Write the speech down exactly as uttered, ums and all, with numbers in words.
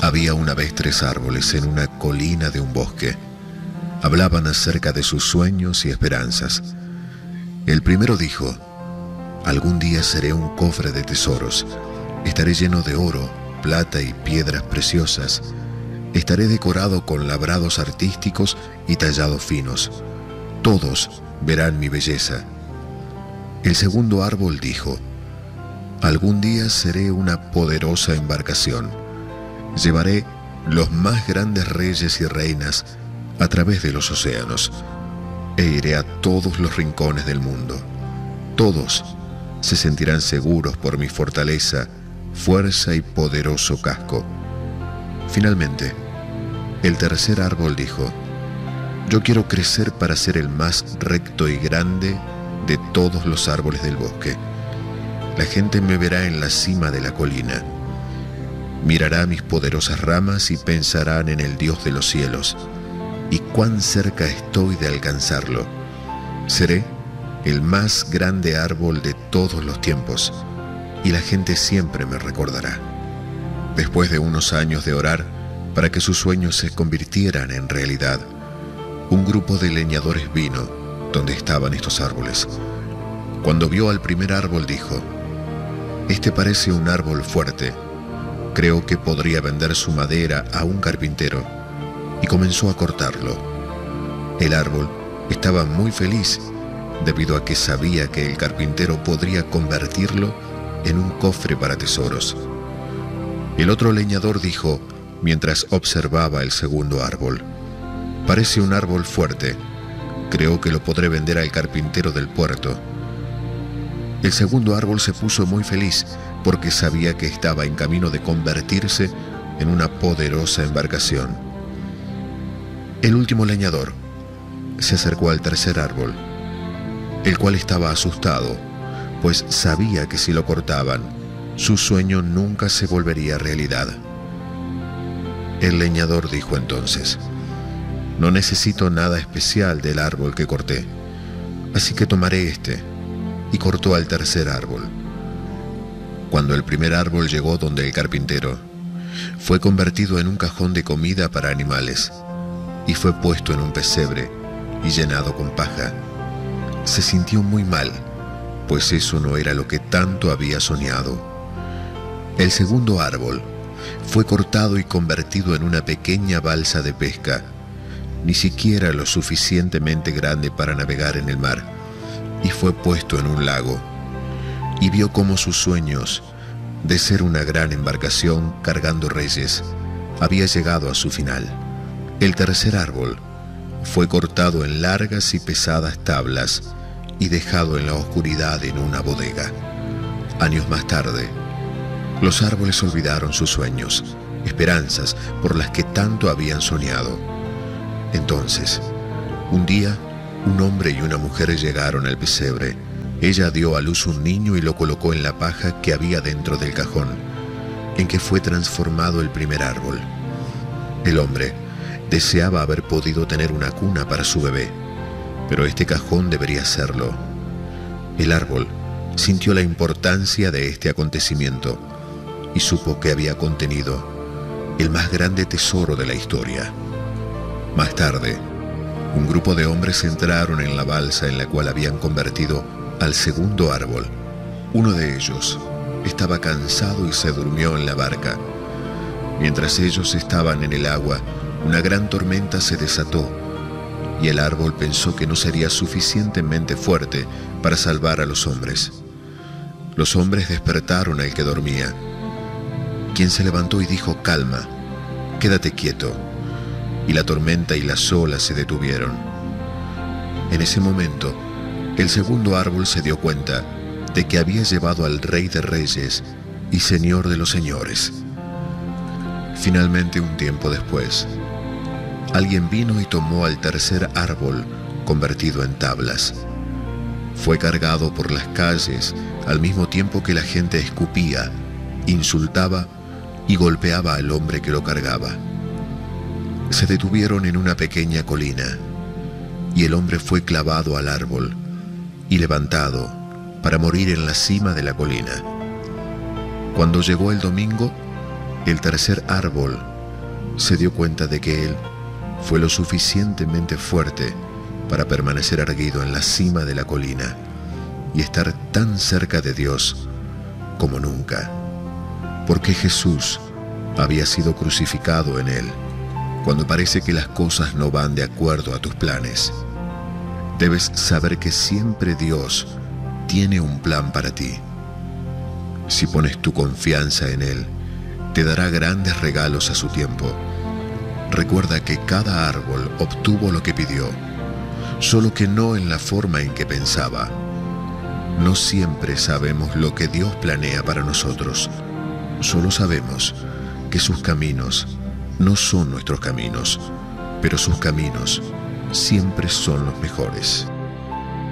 Había una vez tres árboles en una colina de un bosque. Hablaban acerca de sus sueños y esperanzas. El primero dijo: algún día seré un cofre de tesoros. Estaré lleno de oro, plata y piedras preciosas. Estaré decorado con labrados artísticos y tallados finos. Todos verán mi belleza. El segundo árbol dijo: algún día seré una poderosa embarcación. Llevaré los más grandes reyes y reinas a través de los océanos e iré a todos los rincones del mundo. Todos se sentirán seguros por mi fortaleza, fuerza y poderoso casco. Finalmente, el tercer árbol dijo: yo quiero crecer para ser el más recto y grande de todos los árboles del bosque. La gente me verá en la cima de la colina. Mirará mis poderosas ramas y pensarán en el Dios de los cielos, y cuán cerca estoy de alcanzarlo. Seré el más grande árbol de todos los tiempos, y la gente siempre me recordará. Después de unos años de orar para que sus sueños se convirtieran en realidad, un grupo de leñadores vino donde estaban estos árboles. Cuando vio al primer árbol dijo: este parece un árbol fuerte. Creo que podría vender su madera a un carpintero. Y comenzó a cortarlo. El árbol estaba muy feliz debido a que sabía que el carpintero podría convertirlo en un cofre para tesoros. El otro leñador dijo, mientras observaba el segundo árbol: parece un árbol fuerte. Creo que lo podré vender al carpintero del puerto. El segundo árbol se puso muy feliz porque sabía que estaba en camino de convertirse en una poderosa embarcación. El último leñador se acercó al tercer árbol, el cual estaba asustado, pues sabía que si lo cortaban, su sueño nunca se volvería realidad. El leñador dijo entonces: no necesito nada especial del árbol que corté, así que tomaré este, y cortó al tercer árbol. Cuando el primer árbol llegó donde el carpintero, fue convertido en un cajón de comida para animales, y fue puesto en un pesebre y llenado con paja. Se sintió muy mal, pues eso no era lo que tanto había soñado. El segundo árbol fue cortado y convertido en una pequeña balsa de pesca, ni siquiera lo suficientemente grande para navegar en el mar, y fue puesto en un lago, y vio cómo sus sueños de ser una gran embarcación cargando reyes había llegado a su final. El tercer árbol fue cortado en largas y pesadas tablas y dejado en la oscuridad en una bodega. Años más tarde, los árboles olvidaron sus sueños, esperanzas por las que tanto habían soñado. Entonces, un día, un hombre y una mujer llegaron al pesebre. Ella dio a luz un niño y lo colocó en la paja que había dentro del cajón, en que fue transformado el primer árbol. El hombre deseaba haber podido tener una cuna para su bebé, pero este cajón debería serlo. El árbol sintió la importancia de este acontecimiento y supo que había contenido el más grande tesoro de la historia. Más tarde, un grupo de hombres entraron en la balsa en la cual habían convertido al segundo árbol. Uno de ellos estaba cansado y se durmió en la barca. Mientras ellos estaban en el agua, una gran tormenta se desató y el árbol pensó que no sería suficientemente fuerte para salvar a los hombres. Los hombres despertaron al que dormía, quien se levantó y dijo: calma, quédate quieto. Y la tormenta y las olas se detuvieron. En ese momento, el segundo árbol se dio cuenta de que había llevado al Rey de Reyes y Señor de los Señores. Finalmente, un tiempo después, alguien vino y tomó al tercer árbol convertido en tablas. Fue cargado por las calles al mismo tiempo que la gente escupía, insultaba y golpeaba al hombre que lo cargaba. Se detuvieron en una pequeña colina, y el hombre fue clavado al árbol y levantado para morir en la cima de la colina. Cuando llegó el domingo, el tercer árbol se dio cuenta de que él fue lo suficientemente fuerte para permanecer erguido en la cima de la colina y estar tan cerca de Dios como nunca, porque Jesús había sido crucificado en él. Cuando parece que las cosas no van de acuerdo a tus planes, debes saber que siempre Dios tiene un plan para ti. Si pones tu confianza en Él, te dará grandes regalos a su tiempo. Recuerda que cada árbol obtuvo lo que pidió, solo que no en la forma en que pensaba. No siempre sabemos lo que Dios planea para nosotros. Solo sabemos que sus caminos no son nuestros caminos, pero sus caminos siempre son los mejores.